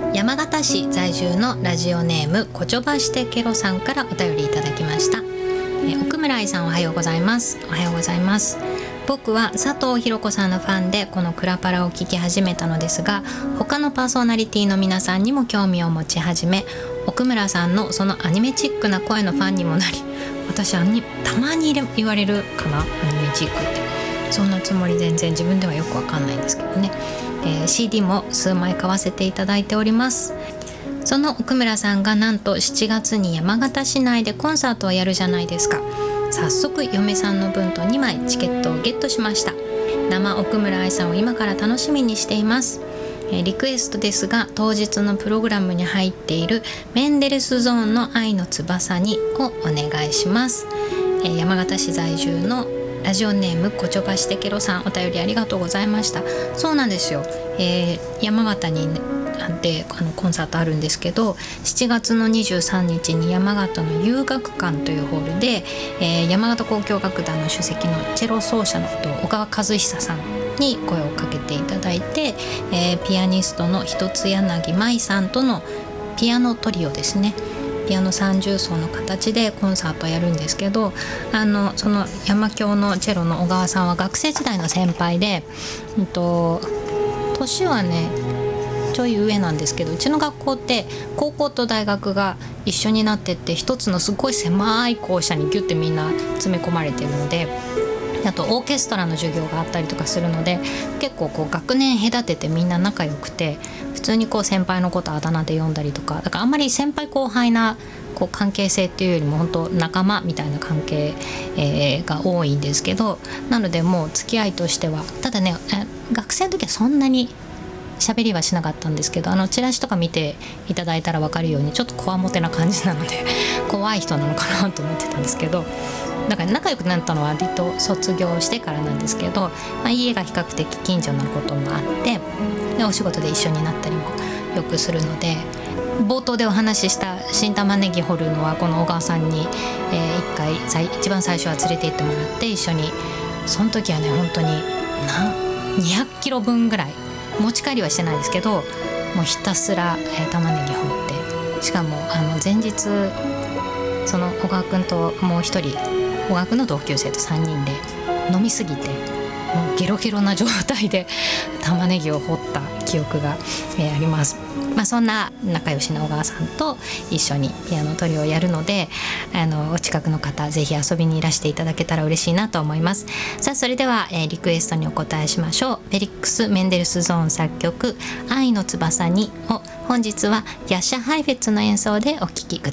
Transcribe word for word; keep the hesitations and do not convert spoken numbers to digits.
山形市在住のラジオネームこちょばしてケロさんからお便りいただきました。え奥村愛さん、おはようございます。おはようございます。僕は佐藤ひろ子さんのファンでこのクラパラを聞き始めたのですが、他のパーソナリティの皆さんにも興味を持ち始め、奥村さんのそのアニメチックな声のファンにもなり、私はたまに言われるかな、アニメチックって。そんなつもり全然自分ではよくわかんないんですけどね、えー、シーディー も数枚買わせていただいております。その奥村さんがなんとしちがつに山形市内でコンサートをやるじゃないですか。早速嫁さんの分とにまいチケットをゲットしました。生奥村愛さんを今から楽しみにしています。えー、リクエストですが、当日のプログラムに入っているメンデルスゾーンの愛の翼にをお願いします。えー、山形市在住のラジオネームこちょばしてケロさん、お便りありがとうございました。そうなんですよ、えー、山形に、ね、であのコンサートあるんですけど、しちがつのにじゅうさんにちに山形の遊学館というホールで、えー、山形交響楽団の首席のチェロ奏者の小川和久さんに声をかけていただいて、えー、ピアニストの一つ柳舞さんとのピアノトリオですね、ピアノ三重奏の形でコンサートをやるんですけど、あのその山響のチェロの小川さんは学生時代の先輩で、うんと、年はねちょい上なんですけど、うちの学校って高校と大学が一緒になってって一つのすごい狭い校舎にギュッてみんな詰め込まれてるので、あとオーケストラの授業があったりとかするので、結構こう学年隔ててみんな仲良くて、普通にこう先輩のことあだ名で呼んだりとか、だからあんまり先輩後輩なこう関係性っていうよりも本当仲間みたいな関係、えー、が多いんですけど、なのでもう付き合いとしては、ただね学生の時はそんなに喋りはしなかったんですけど、あのチラシとか見ていただいたら分かるようにちょっとこわもてな感じなので怖い人なのかなと思ってたんですけど、だから仲良くなったのは割と卒業してからなんですけど、まあ、家が比較的近所なこともあって、でお仕事で一緒になったりもよくするので、冒頭でお話しした新玉ねぎ掘るのはこの小川さんに、えー、いっかい一番最初は連れて行ってもらって一緒に、その時はね本当ににひゃくキロぶんぐらい持ち帰りはしてないですけど、もうひたすら、えー、玉ねぎ掘って、しかもあの前日その小川君ともう一人小川君の同級生とさんにんで飲みすぎてもうゲロゲロな状態で玉ねぎを掘った記憶が、えー、あります。まあ、そんな仲良しの小川さんと一緒にピアノトリオをやるので、あのお近くの方ぜひ遊びにいらしていただけたら嬉しいなと思います。さあそれでは、えー、リクエストにお答えしましょう。フェリックス・メンデルスゾーン作曲愛の翼にを本日はヤッシャ・ハイフェッツの演奏でお聴きください。